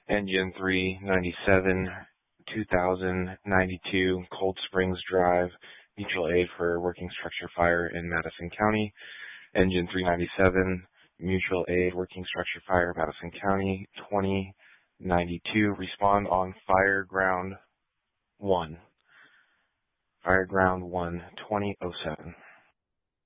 Engine 397, 2092, Cold Springs Drive, mutual aid for working structure fire in Madison County. Engine 397, mutual aid, working structure fire, Madison County, 2092, respond on Fire Ground 1. Fire Ground 1, 2007.